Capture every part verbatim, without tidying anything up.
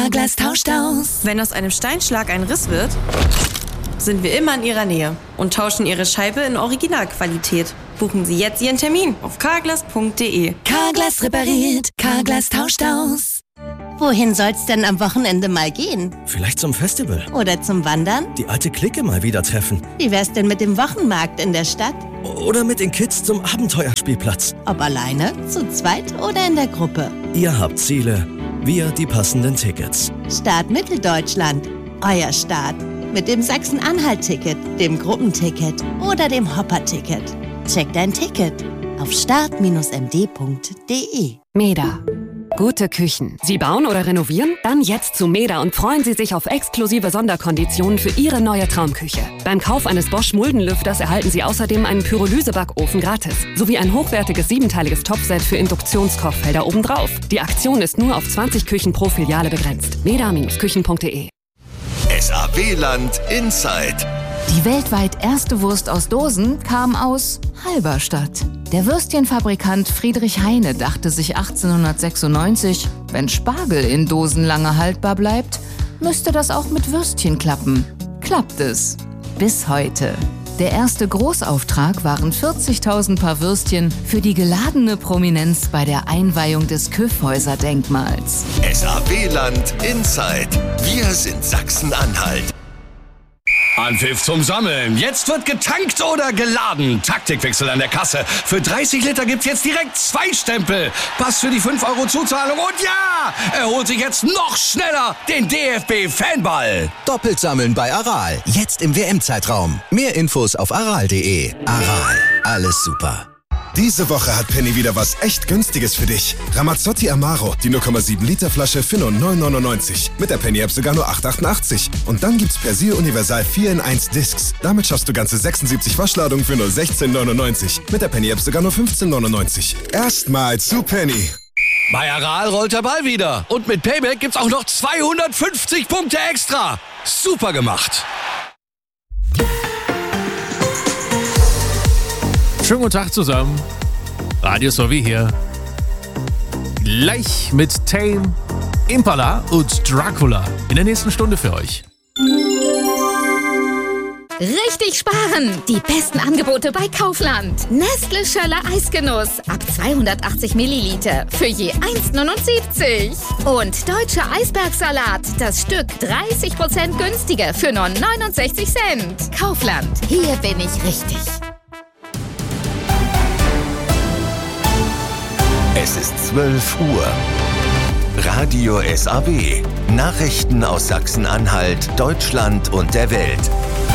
Carglass tauscht aus. Wenn aus einem Steinschlag ein Riss wird, sind wir immer in Ihrer Nähe und tauschen Ihre Scheibe in Originalqualität. Buchen Sie jetzt Ihren Termin auf carglass punkt de. Carglass repariert, Carglass tauscht aus. Wohin soll's denn am Wochenende mal gehen? Vielleicht zum Festival. Oder zum Wandern? Die alte Clique mal wieder treffen. Wie wär's denn mit dem Wochenmarkt in der Stadt? Oder mit den Kids zum Abenteuerspielplatz. Ob alleine, zu zweit oder in der Gruppe. Ihr habt Ziele, wir die passenden Tickets. Start Mitteldeutschland. Euer Start. Mit dem Sachsen-Anhalt-Ticket, dem Gruppenticket oder dem Hopper-Ticket. Check dein Ticket auf start Bindestrich m d punkt de. Meda. Gute Küchen. Sie bauen oder renovieren? Dann jetzt zu Meda und freuen Sie sich auf exklusive Sonderkonditionen für Ihre neue Traumküche. Beim Kauf eines Bosch Muldenlüfters erhalten Sie außerdem einen Pyrolyse-Backofen gratis. Sowie ein hochwertiges siebenteiliges Topfset für Induktionskochfelder obendrauf. Die Aktion ist nur auf zwanzig Küchen pro Filiale begrenzt. meda Bindestrich küchen punkt de. S A W-Land Inside. Die weltweit erste Wurst aus Dosen kam aus Halberstadt. Der Würstchenfabrikant Friedrich Heine dachte sich achtzehnhundertsechsundneunzig, wenn Spargel in Dosen lange haltbar bleibt, müsste das auch mit Würstchen klappen. Klappt es. Bis heute. Der erste Großauftrag waren vierzigtausend Paar Würstchen für die geladene Prominenz bei der Einweihung des Kyffhäuser-Denkmals. S A W-Land Inside. Wir sind Sachsen-Anhalt. Anpfiff zum Sammeln. Jetzt wird getankt oder geladen. Taktikwechsel an der Kasse. Für dreißig Liter gibt's jetzt direkt zwei Stempel. Pass für die fünf Euro Zuzahlung. Und ja, er holt sich jetzt noch schneller den D F B-Fanball. Doppelt sammeln bei Aral. Jetzt im W M-Zeitraum. Mehr Infos auf aral punkt de. Aral. Alles super. Diese Woche hat Penny wieder was echt Günstiges für dich. Ramazzotti Amaro, die null Komma sieben Liter Flasche für nur neun neunundneunzig. Mit der Penny-App sogar nur acht achtundachtzig. Und dann gibt's Persil Universal vier in eins Discs. Damit schaffst du ganze sechsundsiebzig Waschladungen für nur sechzehn neunundneunzig. Mit der Penny-App sogar nur fünfzehn neunundneunzig. Erstmal zu Penny. Bei Aral rollt der Ball wieder. Und mit Payback gibt's auch noch zweihundertfünfzig Punkte extra. Super gemacht. Schönen guten Tag zusammen. Radio Sowie hier. Gleich mit Tame, Impala und Dracula in der nächsten Stunde für euch. Richtig sparen! Die besten Angebote bei Kaufland. Nestle Schöller Eisgenuss ab zweihundertachtzig Milliliter für je eins neunundsiebzig. Und Deutscher Eisbergsalat, das Stück dreißig Prozent günstiger für nur neunundsechzig Cent. Kaufland, hier bin ich richtig. Es ist zwölf Uhr. Radio S A W. Nachrichten aus Sachsen-Anhalt, Deutschland und der Welt.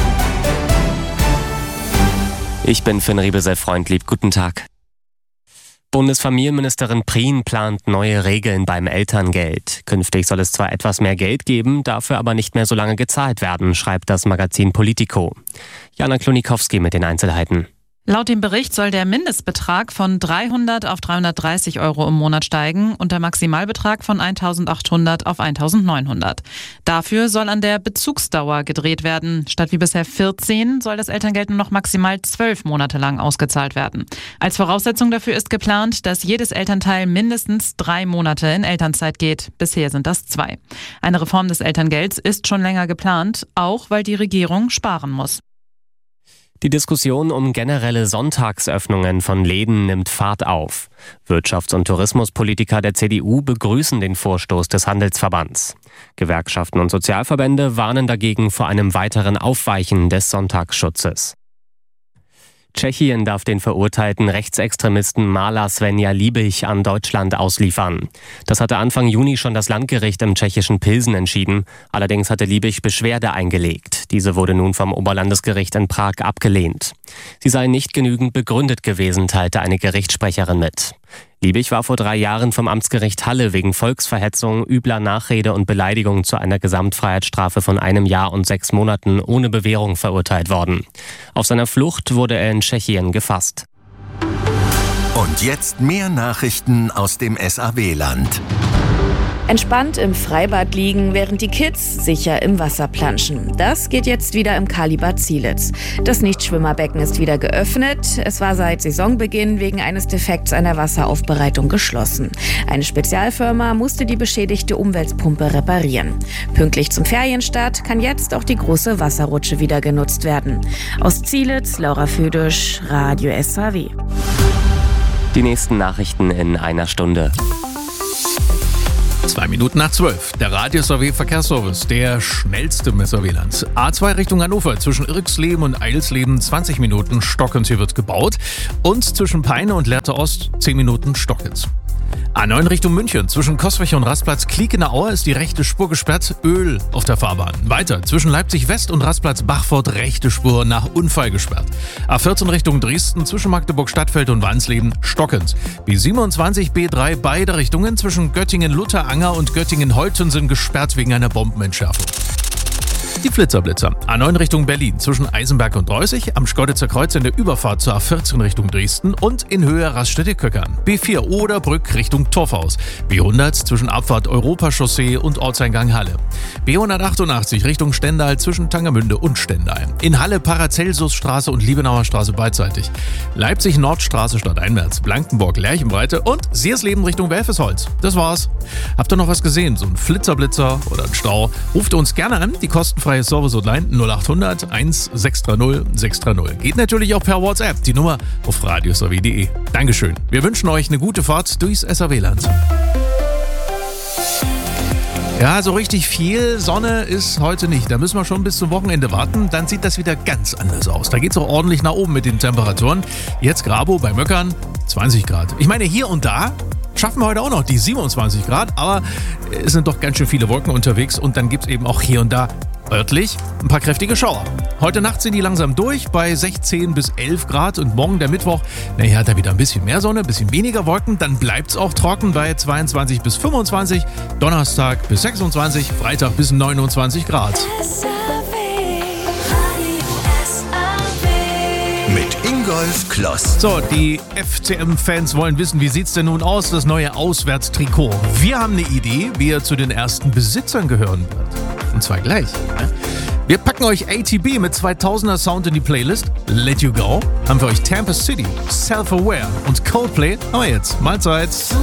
Ich bin Finn Riebesell-Freundlieb. Guten Tag. Bundesfamilienministerin Prien plant neue Regeln beim Elterngeld. Künftig soll es zwar etwas mehr Geld geben, dafür aber nicht mehr so lange gezahlt werden, schreibt das Magazin Politico. Jana Klonikowski mit den Einzelheiten. Laut dem Bericht soll der Mindestbetrag von dreihundert auf dreihundertdreißig Euro im Monat steigen und der Maximalbetrag von eintausendachthundert auf eintausendneunhundert. Dafür soll an der Bezugsdauer gedreht werden. Statt wie bisher vierzehn soll das Elterngeld nur noch maximal zwölf Monate lang ausgezahlt werden. Als Voraussetzung dafür ist geplant, dass jedes Elternteil mindestens drei Monate in Elternzeit geht. Bisher sind das zwei. Eine Reform des Elterngelds ist schon länger geplant, auch weil die Regierung sparen muss. Die Diskussion um generelle Sonntagsöffnungen von Läden nimmt Fahrt auf. Wirtschafts- und Tourismuspolitiker der C D U begrüßen den Vorstoß des Handelsverbands. Gewerkschaften und Sozialverbände warnen dagegen vor einem weiteren Aufweichen des Sonntagsschutzes. Tschechien darf den verurteilten Rechtsextremisten Maler Svenja Liebig an Deutschland ausliefern. Das hatte Anfang Juni schon das Landgericht im tschechischen Pilsen entschieden. Allerdings hatte Liebig Beschwerde eingelegt. Diese wurde nun vom Oberlandesgericht in Prag abgelehnt. Sie sei nicht genügend begründet gewesen, teilte eine Gerichtssprecherin mit. Liebig war vor drei Jahren vom Amtsgericht Halle wegen Volksverhetzung, übler Nachrede und Beleidigung zu einer Gesamtfreiheitsstrafe von einem Jahr und sechs Monaten ohne Bewährung verurteilt worden. Auf seiner Flucht wurde er in Tschechien gefasst. Und jetzt mehr Nachrichten aus dem S A W-Land. Entspannt im Freibad liegen, während die Kids sicher im Wasser planschen. Das geht jetzt wieder im Kalibad Zielitz. Das Nichtschwimmerbecken ist wieder geöffnet. Es war seit Saisonbeginn wegen eines Defekts an der Wasseraufbereitung geschlossen. Eine Spezialfirma musste die beschädigte Umweltpumpe reparieren. Pünktlich zum Ferienstart kann jetzt auch die große Wasserrutsche wieder genutzt werden. Aus Zielitz, Laura Födisch, Radio S A W. Die nächsten Nachrichten in einer Stunde. Zwei Minuten nach zwölf. Der Radio S A W Verkehrsservice, der schnellste im S A W-Land. A zwei Richtung Hannover, zwischen Irxleben und Eilsleben zwanzig Minuten stockend, hier wird gebaut. Und zwischen Peine und Lehrte Ost zehn Minuten stockend. A neun Richtung München, zwischen Coswig und Rastplatz Kliekener-Aue ist die rechte Spur gesperrt, Öl auf der Fahrbahn. Weiter, zwischen Leipzig West und Rastplatz Bachfort rechte Spur nach Unfall gesperrt. A vierzehn Richtung Dresden, zwischen Magdeburg-Stadtfeld und Wansleben stockend. B siebenundzwanzig B drei, beide Richtungen zwischen Göttingen-Lutteranger und Göttingen-Holten sind gesperrt wegen einer Bombenentschärfung. Die Flitzerblitzer. A neun Richtung Berlin, zwischen Eisenberg und Dreußig, am Schkoditzer Kreuz in der Überfahrt zur A vierzehn Richtung Dresden und in Höhe Raststätte-Köckern. B vier Oderbrück Richtung Torfhaus. B hundert zwischen Abfahrt Europachaussee und Ortseingang Halle. B hundertachtundachtzig Richtung Stendal zwischen Tangermünde und Stendal. In Halle Paracelsusstraße und Liebenauer Straße beidseitig. Leipzig Nordstraße stadteinwärts, Blankenburg Lerchenbreite und Siersleben Richtung Welfesholz. Das war's. Habt ihr noch was gesehen? So ein Flitzerblitzer oder ein Stau? Ruft uns gerne an, die kostenfreie Service-Hotline null achthundert eins sechs drei null sechs drei null. Geht natürlich auch per WhatsApp, die Nummer auf radio s a w punkt d e. Dankeschön. Wir wünschen euch eine gute Fahrt durchs S A W-Land. Ja, so richtig viel Sonne ist heute nicht. Da müssen wir schon bis zum Wochenende warten. Dann sieht das wieder ganz anders aus. Da geht es auch ordentlich nach oben mit den Temperaturen. Jetzt Grabo bei Möckern zwanzig Grad. Ich meine, hier und da schaffen wir heute auch noch die siebenundzwanzig Grad, aber es sind doch ganz schön viele Wolken unterwegs und dann gibt es eben auch hier und da örtlich ein paar kräftige Schauer. Heute Nacht sind die langsam durch bei sechzehn bis elf Grad und morgen der Mittwoch, naja, da wieder ein bisschen mehr Sonne, ein bisschen weniger Wolken, dann bleibt es auch trocken bei zweiundzwanzig bis fünfundzwanzig, Donnerstag bis sechsundzwanzig, Freitag bis neunundzwanzig Grad. Mit Ingolf Kloss. So, die F C M-Fans wollen wissen, wie sieht's denn nun aus, das neue Auswärtstrikot? Wir haben eine Idee, wie er zu den ersten Besitzern gehören wird. Und zwar gleich. Wir packen euch A T B mit zweitausender Sound in die Playlist. Let You Go. Haben wir euch Tampa City, Self-Aware und Coldplay. Aber jetzt, Mahlzeit.